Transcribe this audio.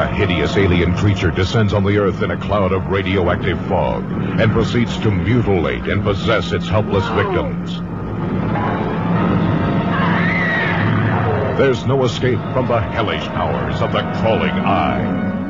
A hideous alien creature descends on the Earth in a cloud of radioactive fog and proceeds to mutilate and possess its helpless victims. There's no escape from the hellish powers of the crawling eye.